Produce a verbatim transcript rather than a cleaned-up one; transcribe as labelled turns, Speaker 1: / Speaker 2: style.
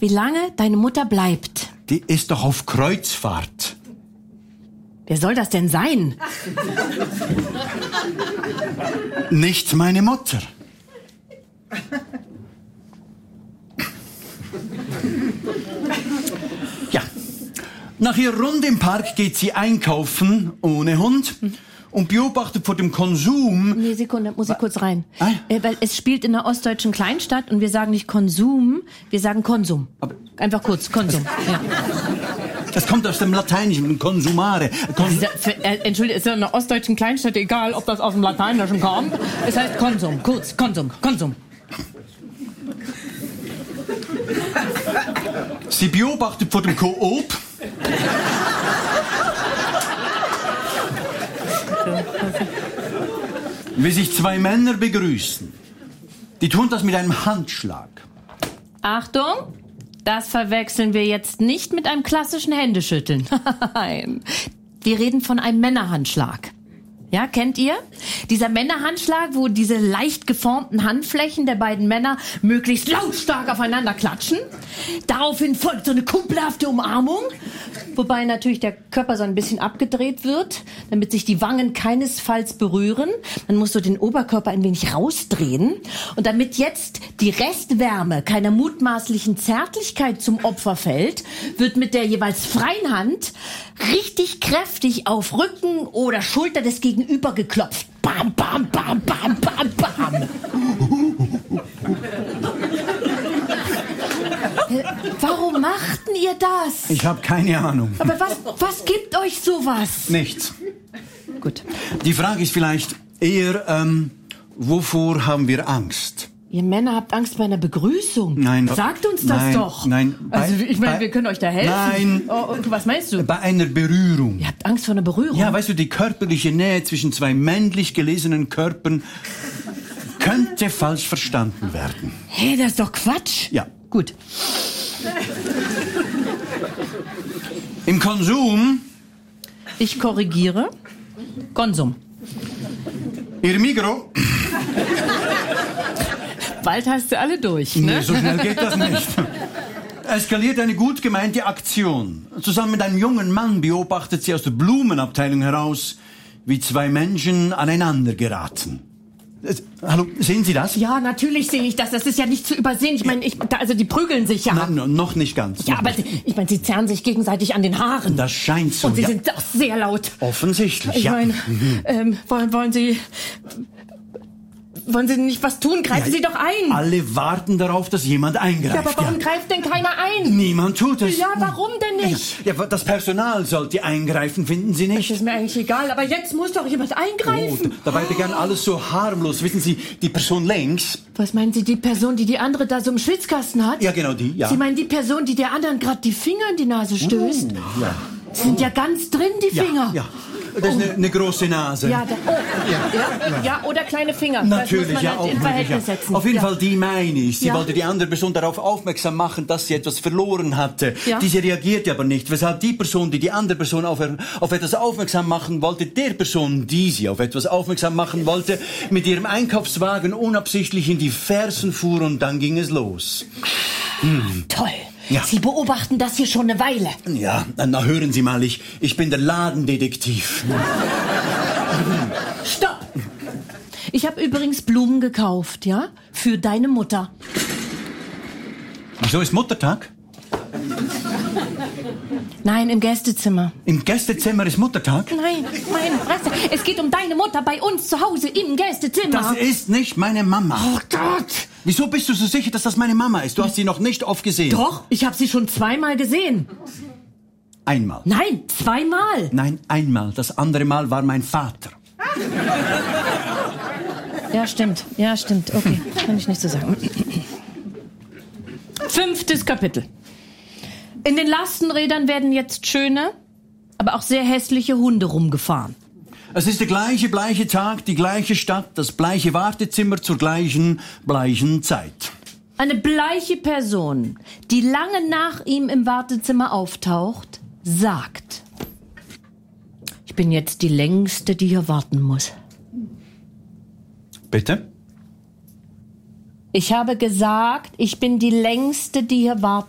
Speaker 1: wie lange deine Mutter bleibt.
Speaker 2: Die ist doch auf Kreuzfahrt.
Speaker 1: Wer soll das denn sein?
Speaker 2: Nicht meine Mutter. Ja. Nach ihrer Runde im Park geht sie einkaufen, ohne Hund, und beobachtet vor dem Konsum...
Speaker 1: Nee, Sekunde, muss ich kurz rein.
Speaker 2: Ah.
Speaker 1: Äh, weil es spielt in einer ostdeutschen Kleinstadt und wir sagen nicht Konsum, wir sagen Konsum.
Speaker 2: Aber-
Speaker 1: Einfach kurz, Konsum. Ja.
Speaker 2: Das kommt aus dem Lateinischen, consumare. Kon
Speaker 1: Ja, für, äh, Entschuldigung, ist ja in einer ostdeutschen Kleinstadt egal, ob das aus dem Lateinischen kommt. Es heißt Konsum, kurz, Konsum, Konsum.
Speaker 2: Sie beobachtet vor dem Coop... wie sich zwei Männer begrüßen. Die tun das mit einem Handschlag.
Speaker 1: Achtung, das verwechseln wir jetzt nicht mit einem klassischen Händeschütteln. Nein, wir reden von einem Männerhandschlag. Ja, kennt ihr? Dieser Männerhandschlag, wo diese leicht geformten Handflächen der beiden Männer möglichst lautstark aufeinander klatschen. Daraufhin folgt so eine kumpelhafte Umarmung, wobei natürlich der Körper so ein bisschen abgedreht wird, damit sich die Wangen keinesfalls berühren. Man muss so den Oberkörper ein wenig rausdrehen. Und damit jetzt die Restwärme keiner mutmaßlichen Zärtlichkeit zum Opfer fällt, wird mit der jeweils freien Hand richtig kräftig auf Rücken oder Schulter des Gegenüber geklopft. Bam, bam, bam, bam, bam, bam. Äh, Warum machten ihr das?
Speaker 2: Ich habe keine Ahnung.
Speaker 1: Aber was, was gibt euch sowas?
Speaker 2: Nichts.
Speaker 1: Gut.
Speaker 2: Die Frage ist vielleicht eher, ähm, wovor haben wir Angst?
Speaker 1: Ihr Männer habt Angst bei einer Begrüßung.
Speaker 2: Nein.
Speaker 1: Sagt uns das
Speaker 2: Nein,
Speaker 1: doch.
Speaker 2: nein.
Speaker 1: Also
Speaker 2: Bei-
Speaker 1: ich meine,
Speaker 2: bei-
Speaker 1: wir können euch da helfen.
Speaker 2: Nein.
Speaker 1: Oh, was meinst du?
Speaker 2: Bei einer Berührung.
Speaker 1: Ihr habt Angst vor einer Berührung?
Speaker 2: Ja, weißt du, die körperliche Nähe zwischen zwei männlich gelesenen Körpern könnte falsch verstanden werden.
Speaker 1: Hey, das ist doch Quatsch.
Speaker 2: Ja.
Speaker 1: Gut.
Speaker 2: Im Konsum,
Speaker 1: Ich korrigiere. Konsum.
Speaker 2: ihr Migros...
Speaker 1: Bald hast du alle durch,
Speaker 2: Nee,
Speaker 1: ne?
Speaker 2: so schnell geht das nicht. Eskaliert eine gut gemeinte Aktion. Zusammen mit einem jungen Mann beobachtet sie aus der Blumenabteilung heraus, wie zwei Menschen aneinander geraten. Äh, hallo, sehen Sie das?
Speaker 1: Ja, natürlich sehe ich das. Das ist ja nicht zu übersehen. Ich meine, ich, da, also die prügeln sich ja.
Speaker 2: Na, no, noch nicht ganz.
Speaker 1: Ja,
Speaker 2: noch
Speaker 1: aber
Speaker 2: nicht.
Speaker 1: sie, ich meine, sie zerren sich gegenseitig an den Haaren.
Speaker 2: Das scheint so.
Speaker 1: Und sie
Speaker 2: ja.
Speaker 1: sind auch sehr laut.
Speaker 2: Offensichtlich,
Speaker 1: Ich
Speaker 2: ja.
Speaker 1: meine, ähm, wollen, wollen Sie... Wollen Sie nicht was tun? Greifen
Speaker 2: Ja,
Speaker 1: Sie doch ein.
Speaker 2: Alle warten darauf, dass jemand eingreift.
Speaker 1: Ja, aber warum greift denn keiner ein?
Speaker 2: Niemand tut es.
Speaker 1: Ja, warum denn nicht?
Speaker 2: Ja, ja, das Personal sollte eingreifen, finden Sie
Speaker 1: Das
Speaker 2: nicht?
Speaker 1: ist mir eigentlich egal, aber jetzt muss doch jemand
Speaker 2: Oh,
Speaker 1: eingreifen.
Speaker 2: dabei begann alles so harmlos. Wissen Sie, die Person längs...
Speaker 1: Was meinen Sie, die Person, die die andere da so im Schwitzkasten hat?
Speaker 2: Ja, genau die, ja.
Speaker 1: Sie meinen die Person, die der anderen gerade die Finger in die Nase stößt?
Speaker 2: Oh, ja.
Speaker 1: Sie sind ja ganz drin, die Finger.
Speaker 2: Ja, ja. Das ist eine, eine große Nase.
Speaker 1: Ja, da, oh, ja, ja, ja, oder kleine Finger.
Speaker 2: Natürlich,
Speaker 1: das muss man
Speaker 2: ja,
Speaker 1: halt
Speaker 2: auch
Speaker 1: in
Speaker 2: möglich,
Speaker 1: Verhältnis
Speaker 2: ja.
Speaker 1: setzen.
Speaker 2: Auf jeden
Speaker 1: ja.
Speaker 2: Fall, die meine ich. Sie
Speaker 1: Ja.
Speaker 2: wollte die andere Person darauf aufmerksam machen, dass sie etwas verloren hatte.
Speaker 1: Ja.
Speaker 2: Diese reagierte aber nicht, weshalb die Person, die die andere Person auf, auf etwas aufmerksam machen wollte, der Person, die sie auf etwas aufmerksam machen wollte, mit ihrem Einkaufswagen unabsichtlich in die Fersen fuhr und dann ging es los. Hm.
Speaker 1: Toll.
Speaker 2: Ja.
Speaker 1: Sie beobachten das hier schon eine Weile.
Speaker 2: Ja, na hören Sie mal, ich, ich bin der Ladendetektiv.
Speaker 1: Stopp! Ich habe übrigens Blumen gekauft, ja? Für deine Mutter.
Speaker 2: Wieso ist Muttertag?
Speaker 1: Nein, im Gästezimmer.
Speaker 2: Im Gästezimmer ist Muttertag?
Speaker 1: Nein, meine Fresse. Es geht um deine Mutter bei uns zu Hause im Gästezimmer.
Speaker 2: Das ist nicht meine Mama.
Speaker 1: Oh Gott!
Speaker 2: Wieso bist du so sicher, dass das meine Mama ist? Du hast sie noch nicht oft gesehen.
Speaker 1: Doch, ich habe sie schon zweimal gesehen.
Speaker 2: Einmal.
Speaker 1: Nein, zweimal.
Speaker 2: Nein, einmal. Das andere Mal war mein Vater.
Speaker 1: Ja, stimmt. Ja, stimmt. Okay, kann ich nicht so sagen. Fünftes Kapitel. In den Lastenrädern werden jetzt schöne, aber auch sehr hässliche Hunde rumgefahren.
Speaker 2: Es ist der gleiche bleiche Tag, die gleiche Stadt, das bleiche Wartezimmer zur gleichen bleichen Zeit.
Speaker 1: Eine bleiche Person, die lange nach ihm im Wartezimmer auftaucht, sagt: Ich bin jetzt die Längste, die hier warten muss.
Speaker 2: Bitte?
Speaker 1: Ich habe gesagt, ich bin die Längste, die hier warten